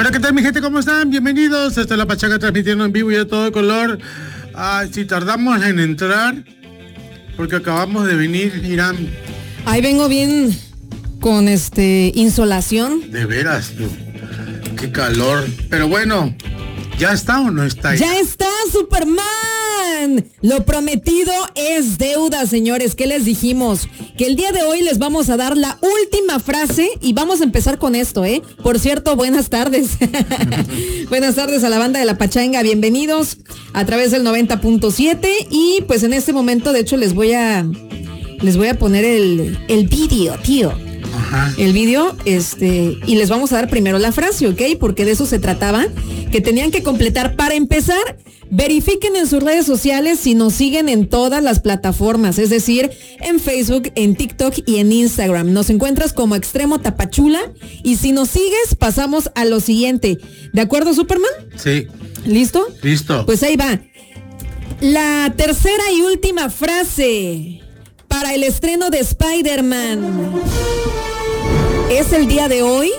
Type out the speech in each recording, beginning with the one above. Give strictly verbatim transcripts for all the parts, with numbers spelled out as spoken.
Hola, ¿qué tal mi gente? ¿Cómo están? Bienvenidos. Esta es La Pachanga transmitiendo en vivo y a todo color. Ah, si tardamos en entrar, porque acabamos de venir, Irán. Ahí vengo bien con este insolación. De veras, tú. Qué calor. Pero bueno, ¿ya está o no está? ¡Ya está, Superman! Lo prometido es deuda, señores. ¿Qué les dijimos? Que el día de hoy les vamos a dar la última frase y vamos a empezar con esto, ¿eh? Por cierto, buenas tardes. Buenas tardes a la banda de La Pachanga. Bienvenidos a través del noventa punto siete y pues en este momento, de hecho, les voy a les voy a poner el, el vídeo, tío. Ajá. El vídeo, este, y les vamos a dar primero la frase, ¿ok? Porque de eso se trataba, que tenían que completar. Para empezar, verifiquen en sus redes sociales si nos siguen en todas las plataformas, es decir, en Facebook, en TikTok y en Instagram. Nos encuentras como Extremo Tapachula y si nos sigues, pasamos a lo siguiente. ¿De acuerdo, Superman? Sí. ¿Listo? Listo. Pues ahí va. La tercera y última frase para el estreno de Spider-Man. Es el día de hoy.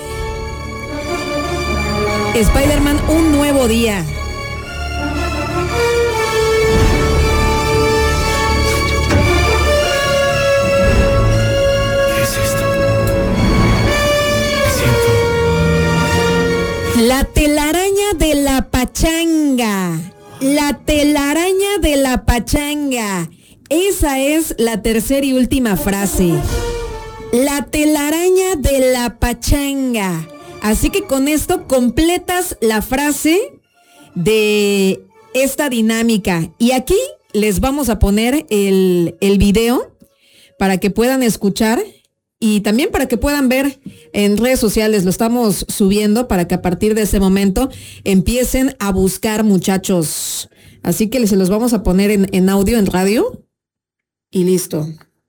Spider-Man, un nuevo día. ¿Qué es esto? ¿Qué siento? La telaraña de la pachanga. La telaraña de la pachanga. Esa es la tercera y última frase. La telaraña de la pachanga. Así que con esto completas la frase de esta dinámica. Y aquí les vamos a poner el, el video para que puedan escuchar y también para que puedan ver en redes sociales. Lo estamos subiendo para que a partir de ese momento empiecen a buscar, muchachos. Así que se los vamos a poner en, en audio, en radio. Y listo.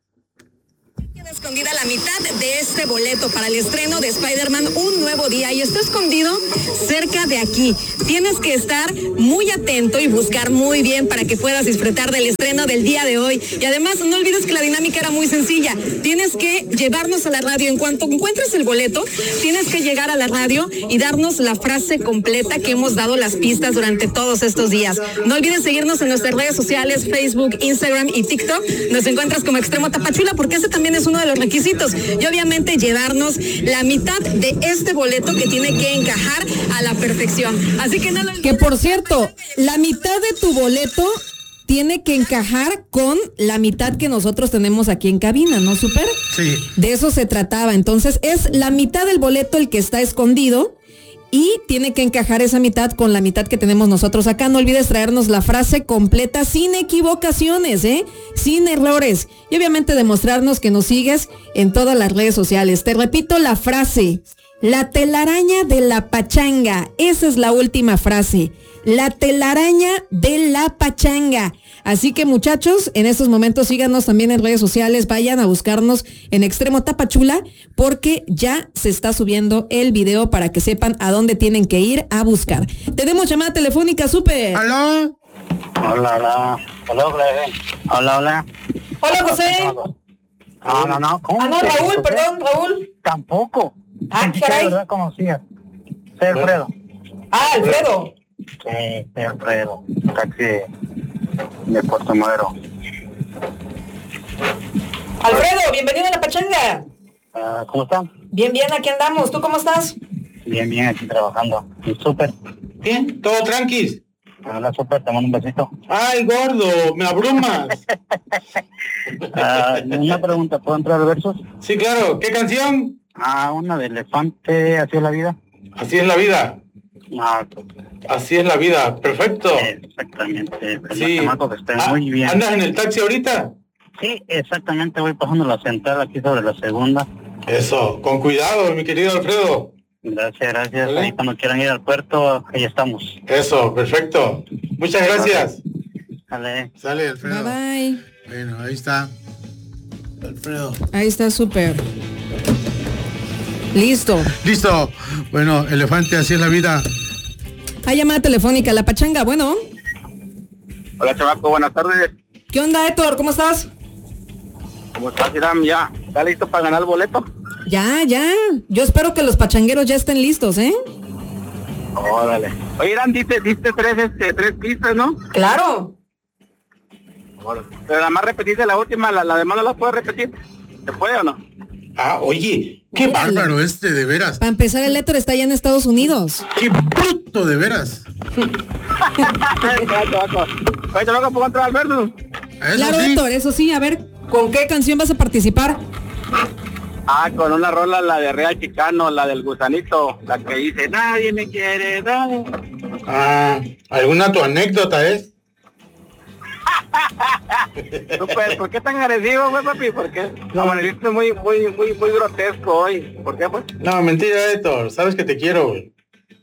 Queda escondida la mitad de este boleto para el estreno de Spider-Man Un Nuevo Día y está escondido cerca de aquí. Tienes que estar muy atento y buscar muy bien para que puedas disfrutar del estreno del día de hoy. Y además no olvides que la dinámica era muy sencilla. Tienes que llevarnos a la radio. En cuanto encuentres el boleto, tienes que llegar a la radio y darnos la frase completa que hemos dado las pistas durante todos estos días. No olvides seguirnos en nuestras redes sociales, Facebook, Instagram y TikTok. Nos encuentras como Extremo Tapachula porque ese también es uno de los requisitos y obviamente llevarnos la mitad de este boleto que tiene que encajar a la perfección. Así que no lo olvides. Que por cierto, la mitad de tu boleto tiene que encajar con la mitad que nosotros tenemos aquí en cabina, ¿no, Super? Sí. De eso se trataba. Entonces es la mitad del boleto el que está escondido y tiene que encajar esa mitad con la mitad que tenemos nosotros acá. No olvides traernos la frase completa sin equivocaciones, ¿eh? Sin errores. Y obviamente demostrarnos que nos sigues en todas las redes sociales. Te repito la frase. La telaraña de la pachanga. Esa es la última frase. La telaraña de la pachanga. Así que muchachos, en estos momentos síganos también en redes sociales, vayan a buscarnos en Extremo Tapachula porque ya se está subiendo el video para que sepan a dónde tienen que ir a buscar. Tenemos llamada telefónica, Super. ¿Aló? Hola, hola. Hola, hola. Hola, hola. Hola, José. No, no, no. ¿Cómo? Ah, no, Raúl, perdón, Raúl. Tampoco. Ah, Pensé caray. que de verdad conocía. Soy Alfredo. Ah, Alfredo. Sí, soy Alfredo. Taxi de Puerto Madero. Alfredo, bienvenido a La Pachanga. Uh, ¿Cómo están? Bien, bien, aquí andamos. ¿Tú cómo estás? Bien, bien, aquí trabajando. ¿Y súper? Bien, todo tranquis. Hola, súper, te mando un besito. Ay, gordo, me abrumas. Uh, una pregunta, ¿puedo entrar a versos? Sí, claro. ¿Qué canción? Ah, una de Elefante, ¿así es la vida? Así es la vida. Ah, Así es la vida. Perfecto. exactamente. Sí. Marco, que esté Ah, muy bien. ¿Andas en el taxi ahorita? Sí, exactamente, voy pasando la central aquí sobre la segunda. Eso, con cuidado, mi querido Alfredo. Gracias, gracias. ¿Vale? Ahí cuando quieran ir al puerto, ahí estamos. Eso, perfecto. Muchas gracias. Vale. Sale, Alfredo. Bye bye. Bueno, ahí está. Alfredo. Ahí está, Super. Listo. Listo. Bueno, elefante, así es la vida. Hay llamada telefónica, La Pachanga, bueno. Hola, chavaco, buenas tardes. ¿Qué onda, Héctor? ¿Cómo estás? ¿Cómo estás, Iram? ¿Ya? ¿Está listo para ganar el boleto? Ya, ya. Yo espero que los pachangueros ya estén listos, ¿eh? Órale. Oye, Irán, diste, diste tres, este, tres pistas, ¿no? Claro. Órale. Pero nada más repetiste la última, la, la demás no la puedes repetir. ¿Se puede o no? Ah, oye, qué bárbaro este, de veras. Para empezar, el Héctor está allá en Estados Unidos. Qué bruto, de veras. Oye, ¿te ¿puedo entrar al verso? Eso Claro, sí. Héctor, eso sí. A ver, ¿con qué canción vas a participar? Ah, con una rola, la de Real Chicano, la del gusanito, la que dice, nadie me quiere, nadie. Ah, ¿alguna tu anécdota es? Pues, ¿por qué tan agresivo, güey, papi? ¿Por qué? No, me viste muy, muy, muy, muy grotesco hoy. ¿Por qué, pues? No, mentira, Héctor. Sabes que te quiero, güey.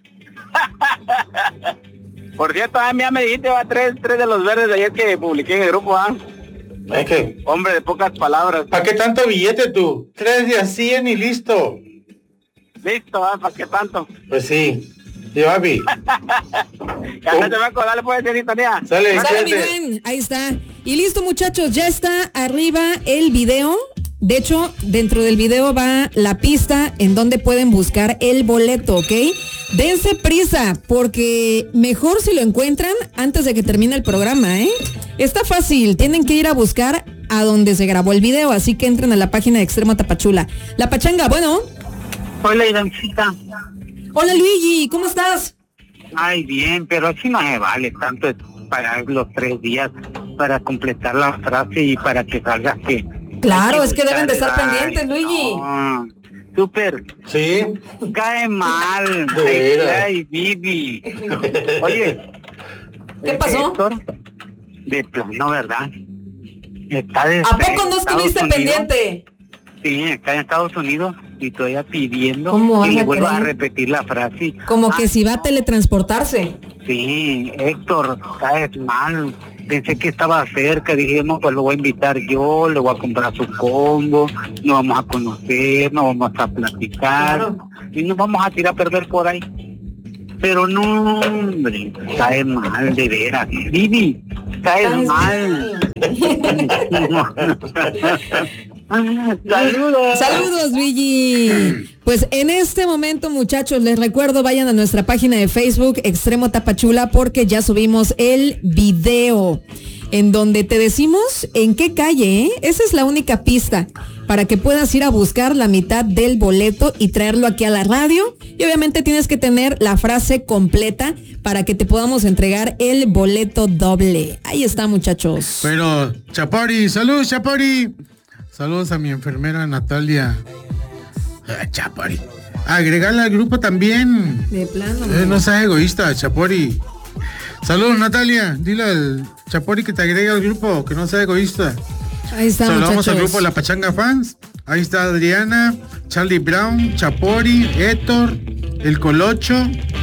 Por cierto, a mí ya me dijiste, va, tres, tres de los verdes de ayer que publiqué en el grupo, ¿ah? Es que, Hombre de pocas palabras. ¿para qué tanto billete tú? Tres de a cien y listo. Listo, ¿ah? ¿Para qué tanto? Pues sí. Sí, papi. Ya no te va a acordar, le puedes decir, Tania. Sale, Sale, mi cuídate. buen, ahí está. Y listo, muchachos, ya está arriba el video. De hecho, dentro del video va la pista en donde pueden buscar el boleto, ¿ok? Dense prisa, porque mejor si lo encuentran antes de que termine el programa, ¿eh? Está fácil, tienen que ir a buscar a donde se grabó el video, así que entren a la página de Extremo Tapachula. La Pachanga, bueno. Hola, Irancita. Hola, Luigi, ¿cómo estás? Ay, bien, pero así no se vale tanto pagar los tres días para completar la frase y para que salga que... Claro, hay es que deben de estar buscar, pendientes, Luigi. No, súper, Sí. cae mal. De veras. Ay, Vivi. Oye. ¿Qué pasó? Héctor, de plano, ¿verdad? Está de ¿A poco no Estados estuviste Unidos. pendiente? Sí, está en Estados Unidos y todavía pidiendo ¿Cómo vas que a le vuelva a creer? repetir la frase. Como Ah, que si va a teletransportarse. Sí, Héctor, caes mal. Pensé que estaba cerca, dije, no, pues lo voy a invitar yo, le voy a comprar su combo, nos vamos a conocer, nos vamos a platicar, Claro. y nos vamos a tirar a perder por ahí. Pero no, hombre, cae mal, de veras. Vivi, caes Caes mal. Saludos. Saludos, Luigi. Pues en este momento, muchachos, les recuerdo, vayan a nuestra página de Facebook, Extremo Tapachula, porque ya subimos el video en donde te decimos en qué calle, ¿eh? Esa es la única pista para que puedas ir a buscar la mitad del boleto y traerlo aquí a la radio. Y obviamente tienes que tener la frase completa para que te podamos entregar el boleto doble. Ahí está, muchachos. Pero, Chapori, salud, Chapori. Saludos a mi enfermera Natalia. Ah, Chapori. Agregarla al grupo también. De plano. Eh, no seas egoísta, Chapori. Saludos, Natalia. Dile al Chapori que te agregue al grupo, que no sea egoísta. Ahí está, Saludamos muchachos. al grupo La Pachanga Fans. Ahí está Adriana, Charlie Brown, Chapori, Héctor, El Colocho.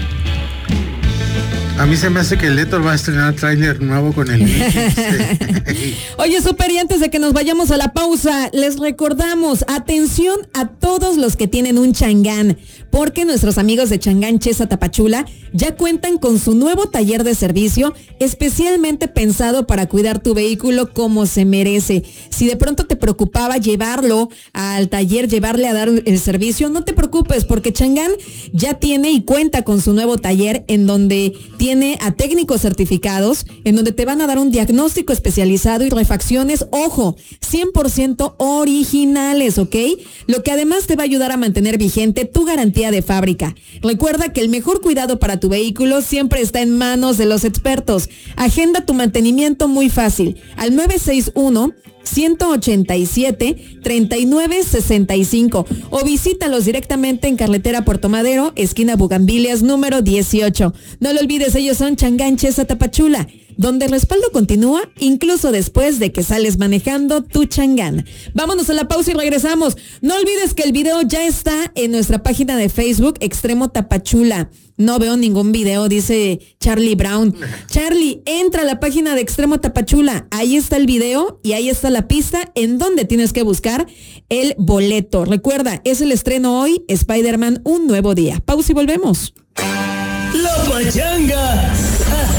A mí se me hace que el Héctor va a estrenar tráiler nuevo con el Oye, súper, y antes de que nos vayamos a la pausa, les recordamos, atención a todos los que tienen un Changán, porque nuestros amigos de Changán Chesa Tapachula ya cuentan con su nuevo taller de servicio especialmente pensado para cuidar tu vehículo como se merece. Si de pronto te preocupaba llevarlo al taller, llevarle a dar el servicio, no te preocupes, porque Changán ya tiene y cuenta con su nuevo taller en donde tiene a técnicos certificados, en donde te van a dar un diagnóstico especializado y refacciones, ojo, cien por ciento originales, ¿ok? Lo que además te va a ayudar a mantener vigente tu garantía de fábrica. Recuerda que el mejor cuidado para tu vehículo siempre está en manos de los expertos. Agenda tu mantenimiento muy fácil al nueve seis uno, uno ocho siete, tres nueve seis cinco o visítalos directamente en carretera Puerto Madero, esquina Bugambilias, número dieciocho. No lo olvides, ellos son Changán Chesa Tapachula, donde el respaldo continúa incluso después de que sales manejando tu Changán. Vámonos a la pausa y regresamos. No olvides que el video ya está en nuestra página de Facebook, Extremo Tapachula. No veo ningún video, dice Charlie Brown. Charlie, entra a la página de Extremo Tapachula. Ahí está el video y ahí está la pista en donde tienes que buscar el boleto. Recuerda, es el estreno hoy, Spider-Man, un nuevo día. Pausa y volvemos. La Pachanga